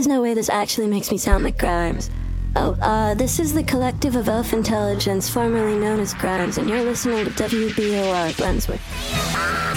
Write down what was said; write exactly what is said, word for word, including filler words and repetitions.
There's no way this actually makes me sound like Grimes. Oh, uh, this is the Collective of Elf Intelligence, formerly known as Grimes, and you're listening to W B O R Glensworth.